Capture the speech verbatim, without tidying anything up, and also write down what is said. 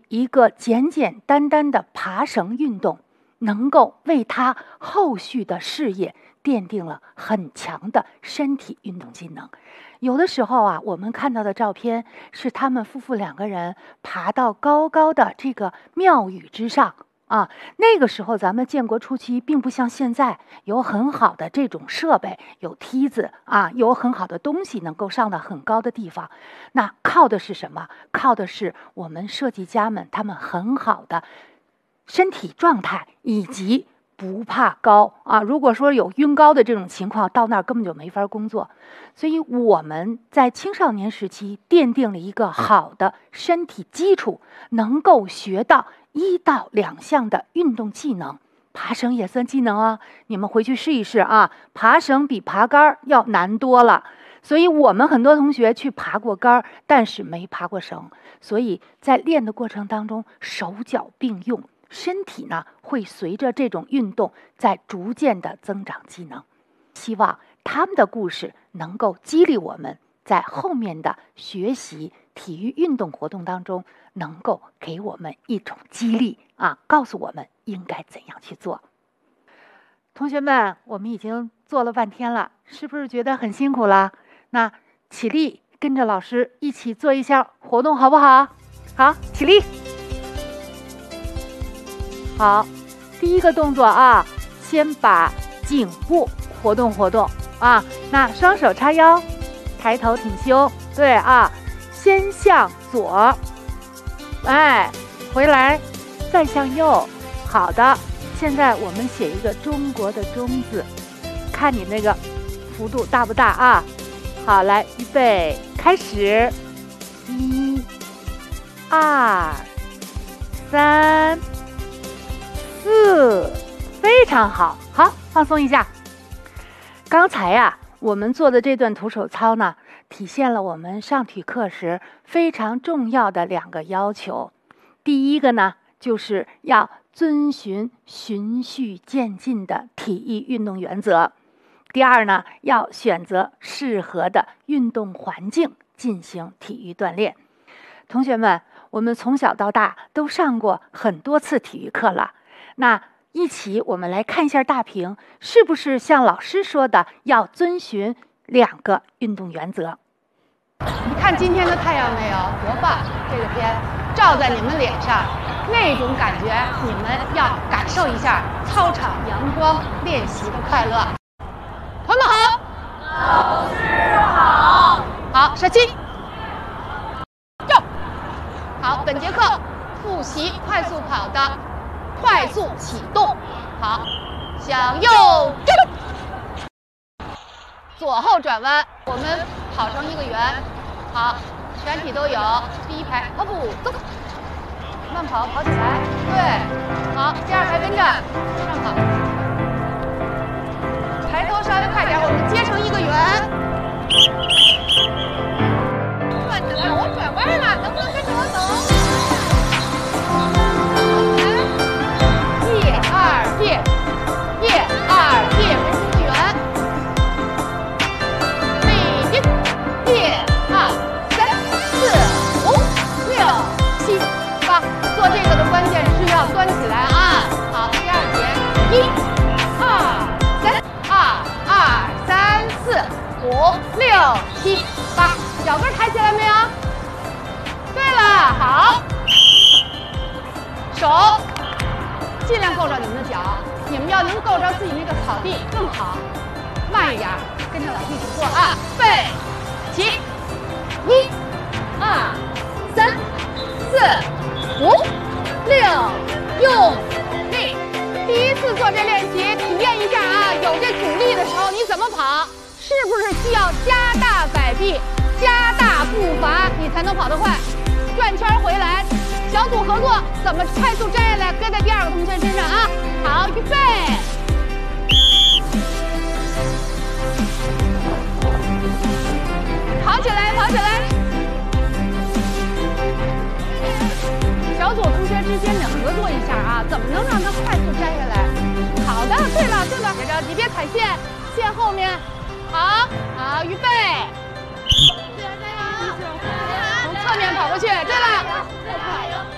一个简简单单的爬绳运动，能够为他后续的事业奠定了很强的身体运动技能。有的时候啊，我们看到的照片是他们夫妇两个人爬到高高的这个庙宇之上啊，那个时候咱们建国初期并不像现在有很好的这种设备，有梯子啊，有很好的东西能够上到很高的地方。那靠的是什么？靠的是我们设计家们他们很好的身体状态以及不怕高啊！如果说有晕高的这种情况，到那儿根本就没法工作。所以我们在青少年时期奠定了一个好的身体基础，能够学到一到两项的运动技能。爬绳也算技能啊，你们回去试一试啊！爬绳比爬杆要难多了。所以我们很多同学去爬过杆，但是没爬过绳，所以在练的过程当中，手脚并用。身体呢会随着这种运动在逐渐的增长技能。希望他们的故事能够激励我们在后面的学习体育运动活动当中能够给我们一种激励啊，告诉我们应该怎样去做。同学们，我们已经做了半天了，是不是觉得很辛苦了？那起立，跟着老师一起做一下活动好不好？好，起立。好，第一个动作啊，先把颈部活动活动啊，那双手叉腰，抬头挺胸，对啊，先向左，哎，回来，再向右，好的。现在我们写一个中国的中字，看你那个幅度大不大啊？好，来，预备，开始，一、二、三。四，非常好，好，放松一下。刚才呀、啊，我们做的这段徒手操呢，体现了我们上体育课时非常重要的两个要求。第一个呢，就是要遵循循序渐进的体育运动原则；第二呢，要选择适合的运动环境进行体育锻炼。同学们，我们从小到大都上过很多次体育课了。那一起我们来看一下大屏，是不是像老师说的要遵循两个运动原则？ 你看今天的太阳没有？多棒！这个天照在你们脸上，那种感觉你们要感受一下操场阳光练习的快乐。同们好， 老师好。 好，射击。哟，好，本节课复习快速跑的快速启动，好，向右转，左后转弯，我们跑成一个圆，好，全体都有。第一排跑步，走，慢跑，跑起来，对，好，第二排跟着上跑，抬头稍微快点，我们接成一个圆，转起来，我转弯了，能不能跟着我走？二变，一二变，围成个圆。立定，一二三四五六七八。做这个的关键是要端起来啊！好，第二节，一二三，二二三四五六七八，脚跟抬起来没有？对了，好，手。尽量够着你们的脚，你们要能够着自己那个草地更好。慢一点，跟着老师一起做啊！备，起，一、二、三、四、五、六，用力。第一次做这练习，体验一下啊！有这阻力的时候，你怎么跑？是不是需要加大摆臂、加大步伐，你才能跑得快？转圈回来。小组合作怎么快速摘下来，搁在第二个同学身上啊！好，预备，跑起来，跑起来！小组同学之间的合作一下啊，怎么能让他快速摘下来？好的，对了，对了，别着急，别踩线，线后面，好，好，预备，从侧面跑过去，对了。